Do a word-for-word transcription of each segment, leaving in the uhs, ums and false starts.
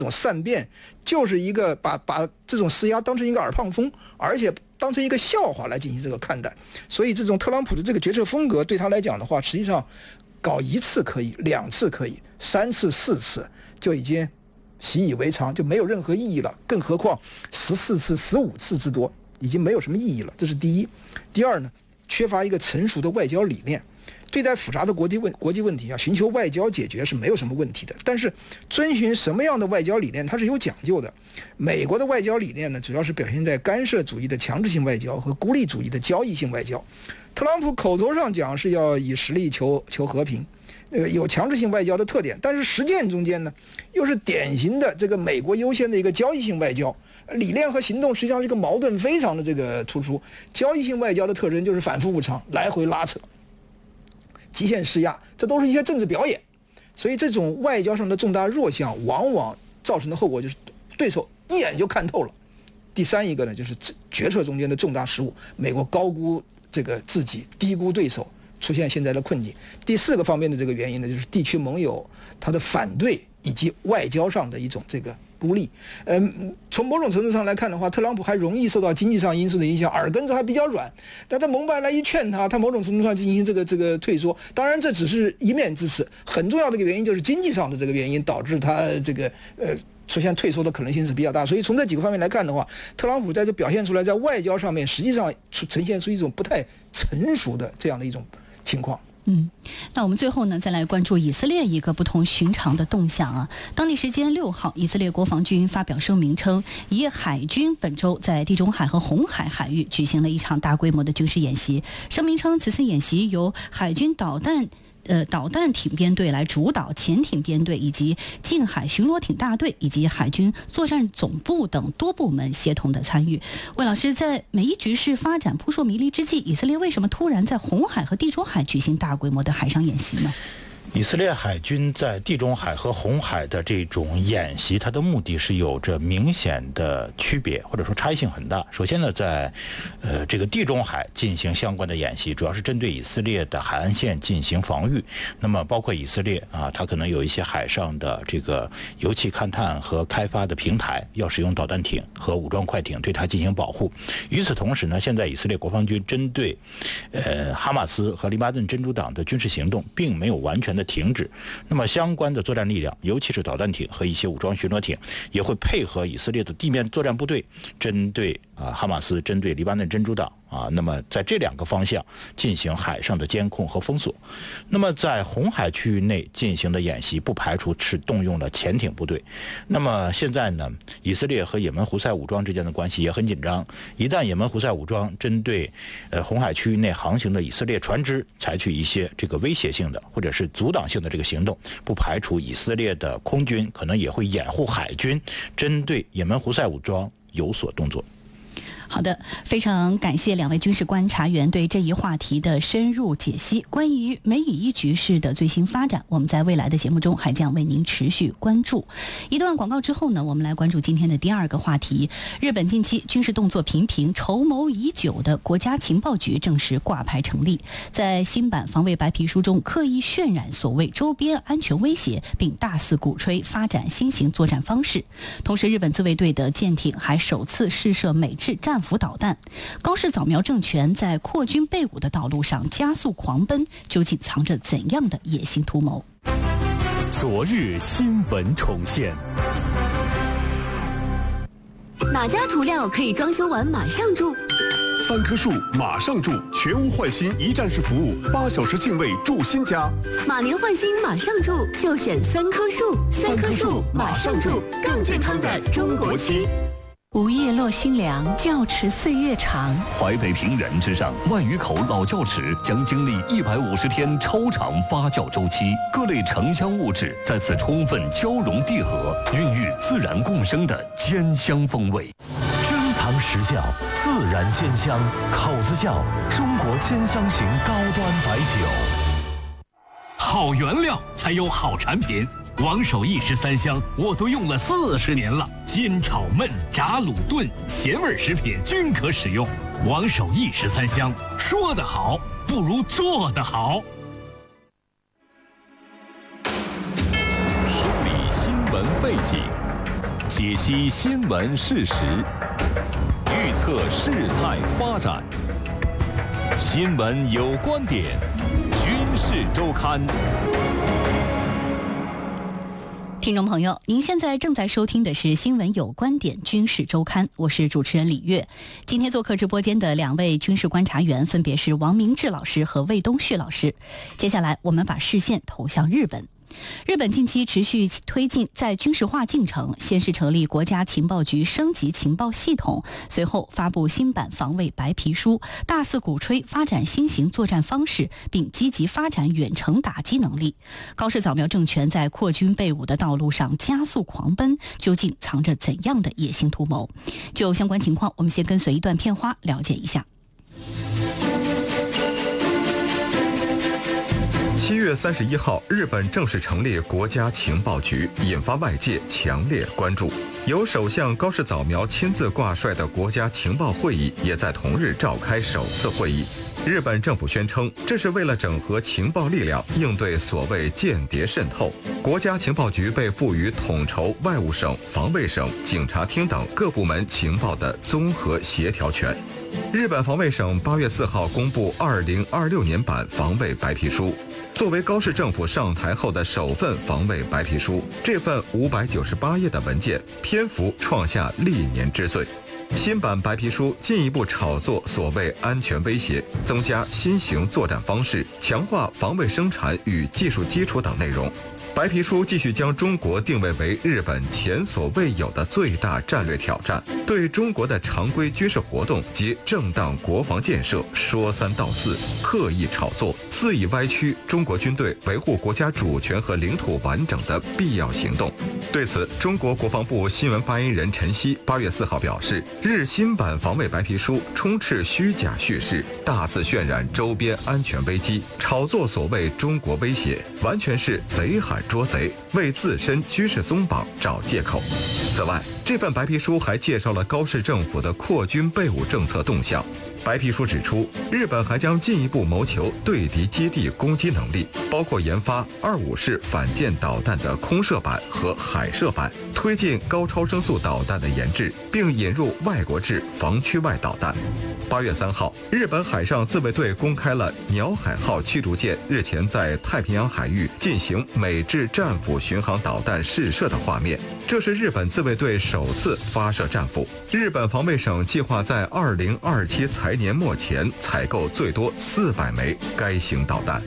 这种善变就是一个把把这种施压当成一个耳旁风，而且当成一个笑话来进行这个看待。所以这种特朗普的这个决策风格对他来讲的话，实际上搞一次可以，两次可以，三次四次就已经习以为常，就没有任何意义了。更何况十四次、十五次之多，已经没有什么意义了。这是第一。第二呢，缺乏一个成熟的外交理念。对待复杂的国际问国际问题啊，寻求外交解决是没有什么问题的。但是遵循什么样的外交理念，它是有讲究的。美国的外交理念呢，主要是表现在干涉主义的强制性外交和孤立主义的交易性外交。特朗普口头上讲是要以实力求求和平，呃，有强制性外交的特点，但是实践中间呢，又是典型的这个美国优先的一个交易性外交。理念和行动实际上是一个矛盾非常的这个突出。交易性外交的特征就是反复无常，来回拉扯，极限施压，这都是一些政治表演。所以这种外交上的重大弱项，往往造成的后果就是对手一眼就看透了。第三一个呢，就是决策中间的重大失误，美国高估这个自己，低估对手，出现现在的困境。第四个方面的这个原因呢，就是地区盟友他的反对以及外交上的一种这个孤立。嗯，从某种程度上来看的话，特朗普还容易受到经济上因素的影响，耳根子还比较软。但他盟派来一劝他，他某种程度上进行这个这个退缩。当然，这只是一面之词，很重要的一个原因就是经济上的这个原因导致他这个呃出现退缩的可能性是比较大。所以从这几个方面来看的话，特朗普在这表现出来，在外交上面实际上呈现出一种不太成熟的这样的一种情况。 嗯，那我们最后呢，再来关注以色列一个不同寻常的动向啊。当地时间六号，以色列国防军发表声明称，以海军本周在地中海和红海海域举行了一场大规模的军事演习。声明称，此次演习由海军导弹呃，导弹艇编队来主导，潜艇编队以及近海巡逻艇大队以及海军作战总部等多部门协同的参与。魏老师，在美伊局势发展扑朔迷离之际，以色列为什么突然在红海和地中海举行大规模的海上演习呢？ 以色列海军在地中海和红海的这种演习，它的目的是有着明显的区别，或者说差异性很大。首先呢，在呃这个地中海进行相关的演习，主要是针对以色列的海岸线进行防御。那么包括以色列啊，它可能有一些海上的这个油气勘探和开发的平台，要使用导弹艇和武装快艇对它进行保护。与此同时呢，现在以色列国防军针对呃哈马斯和黎巴嫩真主党的军事行动，并没有完全的停止。那么相关的作战力量，尤其是导弹艇和一些武装巡逻艇，也会配合以色列的地面作战部队，针对啊哈马斯、针对黎巴嫩真主党啊，那么在这两个方向进行海上的监控和封锁。那么在红海区域内进行的演习，不排除是动用了潜艇部队。那么现在呢，以色列和也门胡塞武装之间的关系也很紧张。一旦也门胡塞武装针对呃红海区域内航行的以色列船只采取一些这个威胁性的或者是阻挡性的这个行动，不排除以色列的空军可能也会掩护海军针对也门胡塞武装有所动作。 好的，非常感谢两位军事观察员对这一话题的深入解析。关于美以伊局势的最新发展，我们在未来的节目中还将为您持续关注。一段广告之后呢，我们来关注今天的第二个话题。日本近期军事动作频频，筹谋已久的国家情报局正式挂牌成立，在新版防卫白皮书中刻意渲染所谓周边安全威胁，并大肆鼓吹发展新型作战方式。同时，日本自卫队的舰艇还首次试射美制战斧导弹。高市早苗政权在扩军备武的道路上加速狂奔，究竟藏着怎样的野心图谋？ 昨日新闻重现。 哪家涂料可以装修完马上住？ 三棵树马上住，全屋换新一站式服务，八小时净位住新家。 马年换新马上住，就选三棵树。三棵树马上住，更健康的中国漆。 午夜落新凉，窖池岁月长。 淮北平原之上，万余口老窖池将经历一百五十天超长发酵周期，各类城乡物质在此充分交融缔合，孕育自然共生的兼香风味。珍藏实窖，自然兼香，口子窖，中国兼香型高端白酒。好原料才有好产品。王守义十三香，我都用了四十年了，煎、炒、焖、炸、卤、炖，咸味食品均可使用。王守义十三香，说得好，不如做得好。梳理新闻背景， 解析新闻事实，预测事态发展。新闻有观点，军事周刊。 听众朋友，您现在正在收听的是《新闻有观点·军事周刊》，我是主持人李月。今天做客直播间的两位军事观察员分别是王明志老师和魏东旭老师。接下来，我们把视线投向日本。日本近期持续推进在军事化进程，先是成立国家情报局升级情报系统，随后发布新版防卫白皮书，大肆鼓吹发展新型作战方式，并积极发展远程打击能力。高市早苗政权在扩军备武的道路上加速狂奔，究竟藏着怎样的野心图谋？就相关情况，我们先跟随一段片花了解一下。 七月三十一号，日本正式成立国家情报局，引发外界强烈关注。由首相高市早苗亲自挂帅的国家情报会议也在同日召开首次会议。日本政府宣称，这是为了整合情报力量，应对所谓间谍渗透。国家情报局被赋予统筹外务省、防卫省、警察厅等各部门情报的综合协调权。日本防卫省八月四号公布二零二六年版防卫白皮书，作为高市政府上台后的首份防卫白皮书，这份五百九十八页的文件篇幅创下历年之最。新版白皮书进一步炒作所谓安全威胁，增加新型作战方式，强化防卫生产与技术基础等内容。白皮书继续将中国定位为日本前所未有的最大战略挑战，对中国的常规军事活动及正当国防建设说三道四，刻意炒作，肆意歪曲中国军队维护国家主权和领土完整的必要行动。对此，中国国防部新闻发言人陈希八月四号表示，日新版防卫白皮书充斥虚假叙事，大肆渲染周边安全危机，炒作所谓中国威胁，完全是贼喊捉贼，为自身军事松绑找借口。此外，这份白皮书还介绍了高市政府的扩军备武政策动向。白皮书指出，日本还将进一步谋求对敌基地攻击能力，包括研发二五式反舰导弹的空射版和海射版，推进高超声速导弹的研制，并引入外国制防区外导弹。八月三号，日本海上自卫队公开了鸟海号驱逐舰日前在太平洋海域进行美制战斧巡航导弹试射的画面，这是日本自卫队首次发射战斧。日本防卫省计划在二零二七财年末前采购最多四百枚该型导弹。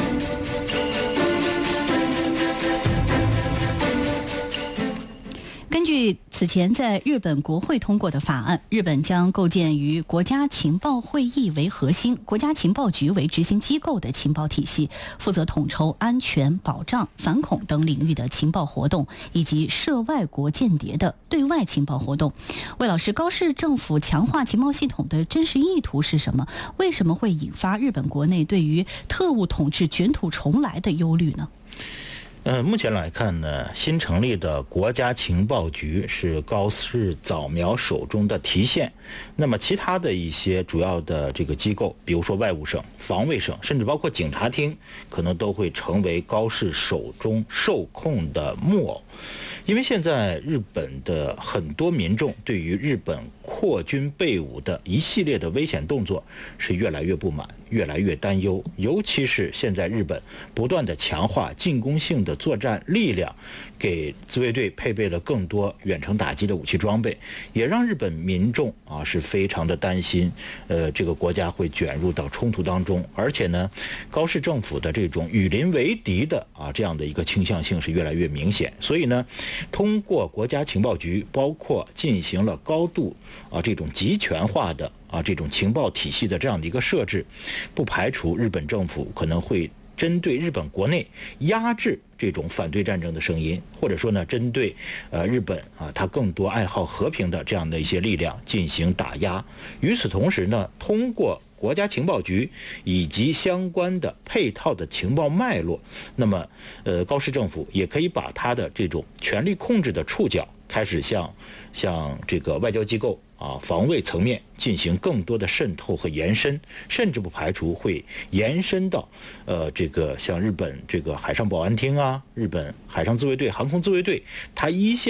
根据此前在日本国会通过的法案，日本将构建以国家情报会议为核心、国家情报局为执行机构的情报体系，负责统筹安全保障、反恐等领域的情报活动，以及涉外国间谍的对外情报活动。魏老师，高市政府强化情报系统的真实意图是什么？为什么会引发日本国内对于特务统治卷土重来的忧虑呢？ 呃，目前来看呢，新成立的国家情报局是高市早苗手中的提线。那么其他的一些主要的这个机构，比如说外务省、防卫省，甚至包括警察厅，可能都会成为高市手中受控的木偶。因为现在日本的很多民众对于日本扩军备武的一系列的危险动作是越来越不满，越来越担忧，尤其是现在日本不断的强化进攻性的作战力量，给自卫队配备了更多远程打击的武器装备，也让日本民众啊是非常的担心，呃，这个国家会卷入到冲突当中，而且呢，高市政府的这种与邻为敌的啊这样的一个倾向性是越来越明显，所以呢，通过国家情报局，包括进行了高度啊这种集权化的啊这种情报体系的这样的一个设置，不排除日本政府可能会针对日本国内压制这种反对战争的声音，或者说呢，针对呃日本啊，他更多爱好和平的这样的一些力量进行打压。与此同时呢，通过国家情报局以及相关的配套的情报脉络，那么呃高市政府也可以把他的这种权力控制的触角开始向向这个外交机构啊防卫层面进行更多的渗透和延伸，甚至不排除会延伸到呃这个像日本这个海上保安厅啊、日本海上自卫队、航空自卫队，它一线的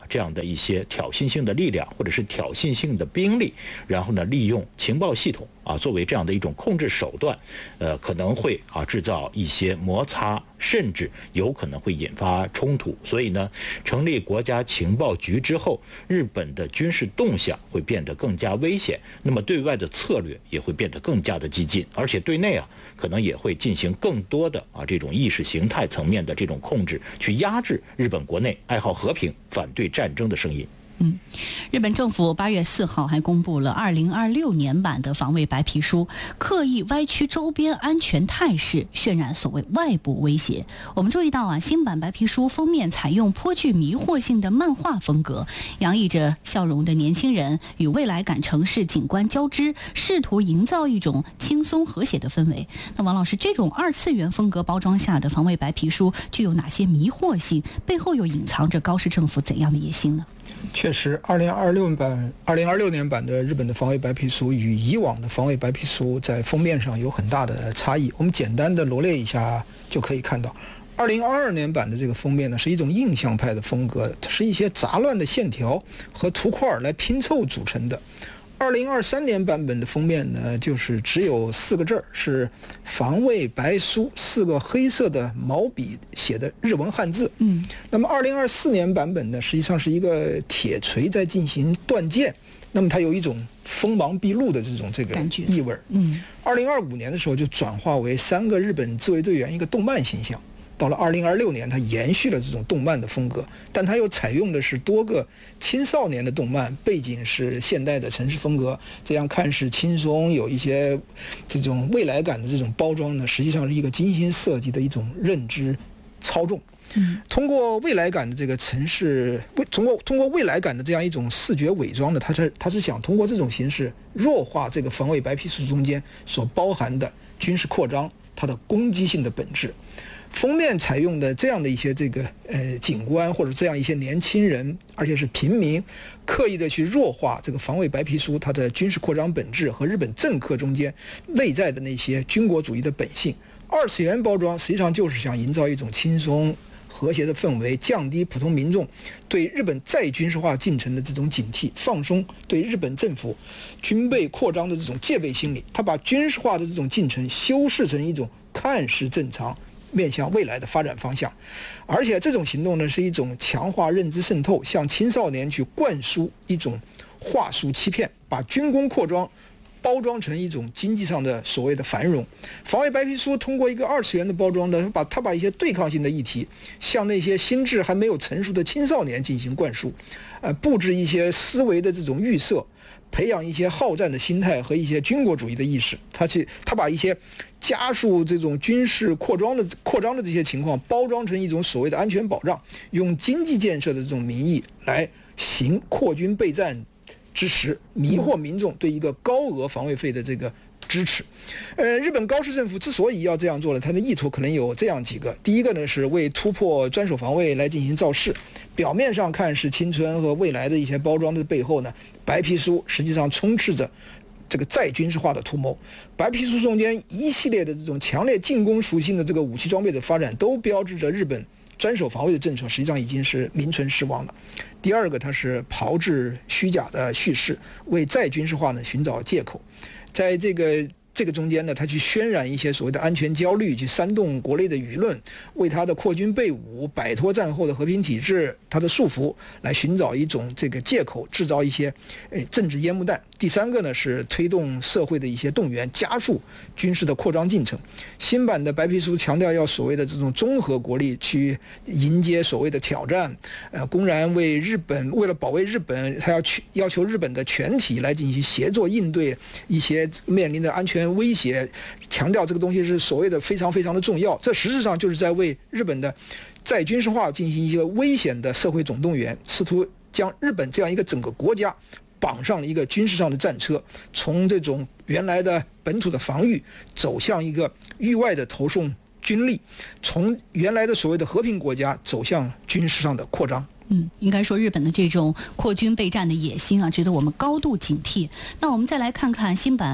这样的一些挑衅性的力量或者是挑衅性的兵力，然后呢利用情报系统啊作为这样的一种控制手段，呃可能会啊制造一些摩擦，甚至有可能会引发冲突。所以呢，成立国家情报局之后，日本的军事动向会变得更加危险，那么对外的策略也会变得更加的激进，而且对内啊可能也会进行更多的啊这种意识形态层面的这种控制，去压制日本国内爱好和平、反对战争的声音。 嗯，日本政府八月四号还公布了二零二六年版的防卫白皮书，刻意歪曲周边安全态势，渲染所谓外部威胁。我们注意到啊，新版白皮书封面采用颇具迷惑性的漫画风格，洋溢着笑容的年轻人与未来感城市景观交织，试图营造一种轻松和谐的氛围。那王老师，这种二次元风格包装下的防卫白皮书具有哪些迷惑性？背后又隐藏着高市政府怎样的野心呢？ 确实，二零二六版、二零二六年版的日本的防卫白皮书与以往的防卫白皮书在封面上有很大的差异。我们简单的罗列一下就可以看到，二零二二年版的这个封面呢，是一种印象派的风格，它是一些杂乱的线条和图块来拼凑组成的。二零二三年版本的封面呢，就是只有四个字儿，是防卫白书，四个黑色的毛笔写的日文汉字。嗯，那么二零二四年版本呢，实际上是一个铁锤在进行断剑，那么它有一种锋芒毕露的这种这个意味。嗯，二零二五年的时候就转化为三个日本自卫队员一个动漫形象。到了二零二六年，它延续了这种动漫的风格，但它又采用的是多个青少年的动漫，背景是现代的城市风格，这样看似轻松，有一些这种未来感的这种包装呢，实际上是一个精心设计的一种认知操纵。通过未来感的这个城市，通过通过未来感的这样一种视觉伪装呢，它是它是想通过这种形式弱化这个防卫白皮书中间所包含的军事扩张它的攻击性的本质。封面采用的这样的一些这个呃警官或者这样一些年轻人，而且是平民，刻意的去弱化这个防卫白皮书它的军事扩张本质和日本政客中间内在的那些军国主义的本性。二次元包装实际上就是想营造一种轻松和谐的氛围，降低普通民众对日本再军事化进程的这种警惕，放松对日本政府军备扩张的这种戒备心理。他把军事化的这种进程修饰成一种看似正常面向未来的发展方向，而且这种行动呢是一种强化认知渗透，向青少年去灌输一种话术欺骗，把军工扩张包装成一种经济上的所谓的繁荣。防卫白皮书通过一个二次元的包装呢，把它把一些对抗性的议题向那些心智还没有成熟的青少年进行灌输，呃，布置一些思维的这种预设，培养一些好战的心态和一些军国主义的意识。他去他把一些加速这种军事扩张的扩张的这些情况包装成一种所谓的安全保障，用经济建设的这种名义来行扩军备战之时，迷惑民众对一个高额防卫费的这个支持。呃，日本高市政府之所以要这样做呢，它的意图可能有这样几个。第一个呢，是为突破专守防卫来进行造势。表面上看是青春和未来的一些包装的背后呢，白皮书实际上充斥着这个再军事化的图谋。白皮书中间一系列的这种强烈进攻属性的这个武器装备的发展，都标志着日本专守防卫的政策实际上已经是名存实亡了。第二个，它是炮制虚假的叙事，为再军事化呢寻找借口。在这个这个中间呢，他去渲染一些所谓的安全焦虑，去煽动国内的舆论，为他的扩军备武、摆脱战后的和平体制他的束缚来寻找一种这个借口，制造一些呃政治烟幕弹。第三个呢，是推动社会的一些动员，加速军事的扩张进程。新版的白皮书强调要所谓的这种综合国力去迎接所谓的挑战，呃，公然为日本为了保卫日本，他要去要求日本的全体来进行协作应对一些面临的安全威胁，强调这个东西是所谓的非常非常的重要。这实质上就是在为日本的再军事化进行一个危险的社会总动员，试图将日本这样一个整个国家绑上了一个军事上的战车，从这种原来的本土的防御走向一个域外的投送军力，从原来的所谓的和平国家走向军事上的扩张。 嗯，应该说日本的这种扩军备战的野心啊，值得我们高度警惕。那我们再来看看新版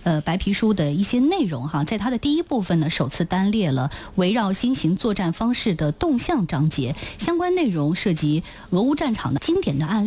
呃白皮书的一些内容哈。在它的第一部分呢，首次单列了围绕新型作战方式的动向章节，相关内容涉及俄乌战场的经典的案例。